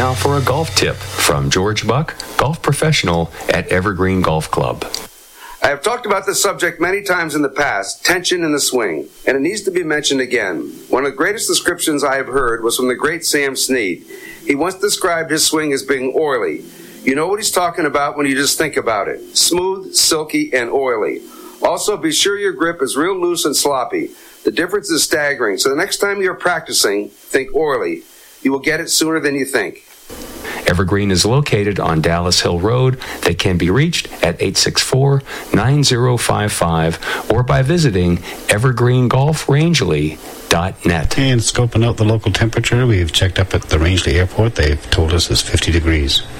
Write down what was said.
now for a golf tip from George Buck, golf professional at Evergreen Golf Club. I have talked about this subject many times in the past, tension in the swing, and it needs to be mentioned again. One of the greatest descriptions I have heard was from the great Sam Snead. He once described his swing as being oily. You know what he's talking about when you just think about it. Smooth, silky, and oily. Also, be sure your grip is real loose and sloppy. The difference is staggering, so the next time you're practicing, think oily. You will get it sooner than you think. Evergreen is located on Dallas Hill Road. They can be reached at 864-9055 or by visiting evergreengolfrangeley.net. And scoping out the local temperature, we've checked up at the Rangeley Airport. They've told us it's 50 degrees.